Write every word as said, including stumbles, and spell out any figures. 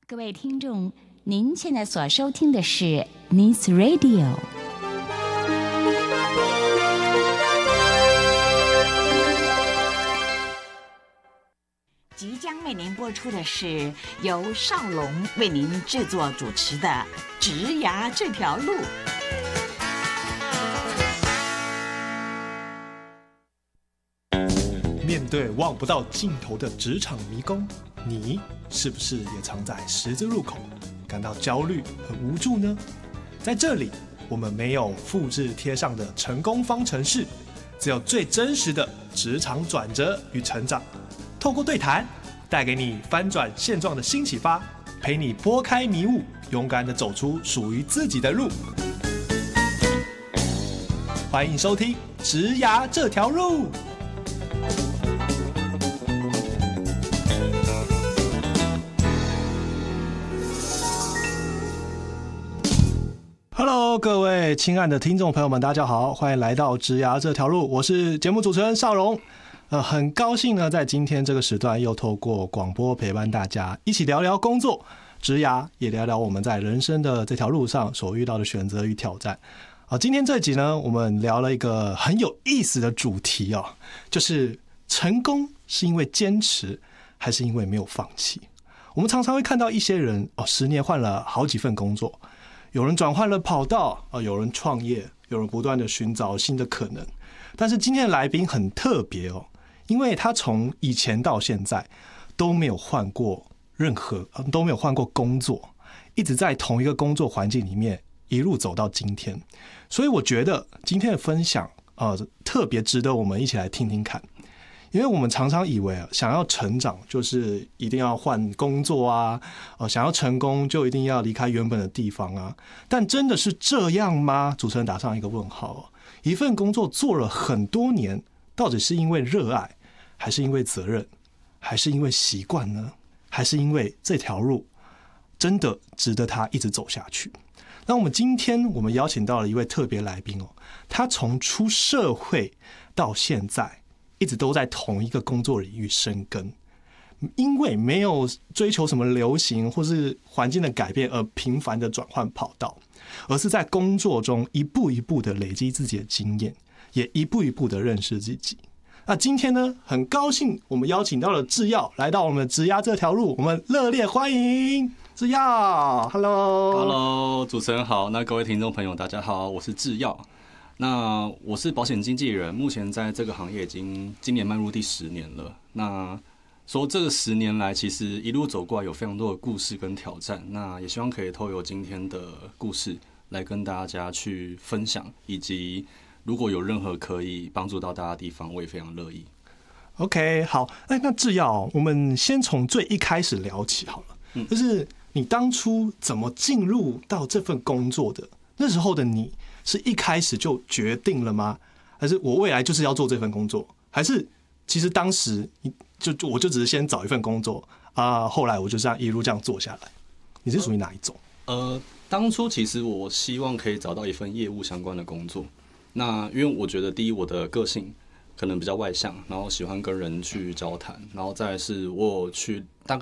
各位听众，您现在所收听的是 News Radio。即将为您播出的是由少龙为您制作主持的《职涯这条路》。 面对望不到尽头的职场迷宫，你是不是也常在十字路口感到焦虑和无助呢？在这里，我们没有复制贴上的成功方程式，只有最真实的职场转折与成长。透过对谈，带给你翻转现状的新启发，陪你拨开迷雾，勇敢地走出属于自己的路。欢迎收听《职涯这条路》。Hello， 各位亲爱的听众朋友们，大家好，欢迎来到《职涯这条路》，我是节目主持人少荣。呃，很高兴呢，在今天这个时段又透过广播陪伴大家，一起聊聊工作、职涯，也聊聊我们在人生的这条路上所遇到的选择与挑战。啊，今天这集呢，我们聊了一个很有意思的主题哦，就是成功是因为坚持，还是因为没有放弃？我们常常会看到一些人哦，十年换了好几份工作。有人转换了跑道，有人创业，有人不断的寻找新的可能。但是今天的来宾很特别哦，因为他从以前到现在都没有换过任何，都没有换过工作，一直在同一个工作环境里面一路走到今天。所以我觉得今天的分享，呃，特别值得我们一起来听听看。因为我们常常以为想要成长就是一定要换工作啊，呃，想要成功就一定要离开原本的地方啊，但真的是这样吗？主持人打上一个问号。一份工作做了很多年，到底是因为热爱，还是因为责任，还是因为习惯呢？还是因为这条路真的值得他一直走下去？那我们今天我们邀请到了一位特别来宾哦，他从出社会到现在一直都在同一个工作领域深耕，因为没有追求什么流行或是环境的改变而频繁的转换跑道，而是在工作中一步一步的累积自己的经验，也一步一步的认识自己。那今天呢，很高兴我们邀请到了制药来到我们的职涯这条路，我们热烈欢迎制药。Hello， Hello， 主持人好，那各位听众朋友大家好，我是制药。那我是保险经纪人，目前在这个行业已经今年迈入第十年了。那说这个十年来，其实一路走过来有非常多的故事跟挑战。那也希望可以透过今天的故事来跟大家去分享，以及如果有任何可以帮助到大家的地方，我也非常乐意。 OK， 好，哎，那制药，我们先从最一开始聊起好了。嗯，就是你当初怎么进入到这份工作的？那时候的你是一开始就决定了吗？还是我未来就是要做这份工作？还是其实当时你就我就只是先找一份工作啊，后来我就这样一路这样做下来？你是属于哪一种？ 呃，当初其实我希望可以找到一份业务相关的工作。那因为我觉得，第一，我的个性可能比较外向，然后喜欢跟人去交谈，然后再来是我有去大